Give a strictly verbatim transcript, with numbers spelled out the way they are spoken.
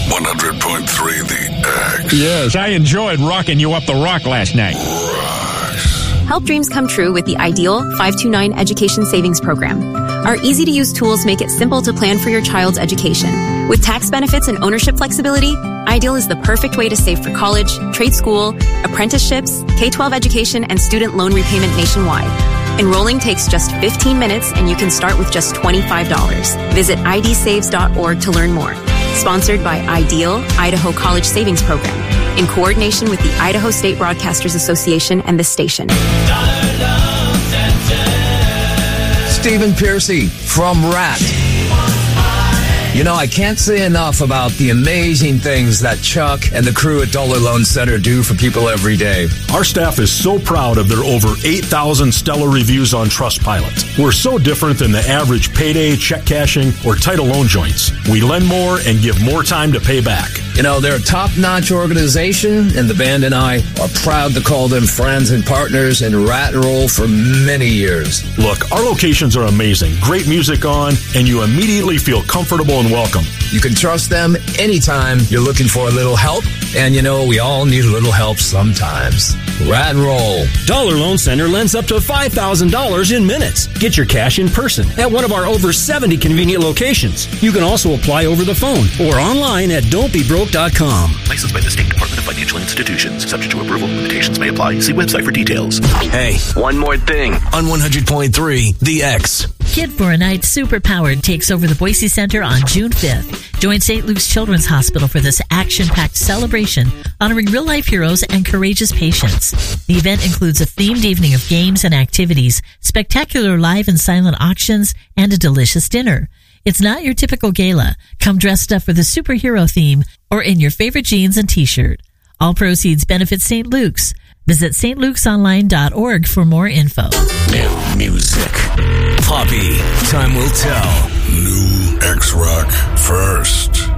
one hundred point three The X. Yes, I enjoyed rocking you up the rock last night. Help dreams come true with the Ideal five two nine Education Savings Program. Our easy-to-use tools make it simple to plan for your child's education. With tax benefits and ownership flexibility, Ideal is the perfect way to save for college, trade school, apprenticeships, K twelve education, and student loan repayment nationwide. Enrolling takes just fifteen minutes, and you can start with just twenty-five dollars. Visit I D saves dot org to learn more. Sponsored by Ideal, Idaho College Savings Program, in coordination with the Idaho State Broadcasters Association and this station. Stephen Piercy from Rat. You know, I can't say enough about the amazing things that Chuck and the crew at Dollar Loan Center do for people every day. Our staff is so proud of their over eight thousand stellar reviews on Trustpilot. We're so different than the average payday, check cashing, or title loan joints. We lend more and give more time to pay back. You know, they're a top-notch organization, and the band and I are proud to call them friends and partners in Rat and Roll for many years. Look, our locations are amazing. Great music on, and you immediately feel comfortable and welcome. You can trust them anytime you're looking for a little help, and you know, we all need a little help sometimes. Rat and Roll. Dollar Loan Center lends up to five thousand dollars in minutes. Get your cash in person at one of our over seventy convenient locations. You can also apply over the phone or online at don't be broke dot com. Licensed by the State Department of Financial Institutions. Subject to approval. Limitations may apply. See website for details. Hey, one more thing. On one hundred point three The X. Kid for a Night Superpowered takes over the Boise Center on June fifth. Join Saint Luke's Children's Hospital for this action-packed celebration honoring real-life heroes and courageous patients. The event includes a themed evening of games and activities, spectacular live and silent auctions, and a delicious dinner. It's not your typical gala. Come dressed up for the superhero theme or in your favorite jeans and t-shirt. All proceeds benefit Saint Luke's. Visit st lukes online dot org for more info. New music. Poppy. Time will tell. New X-Rock first.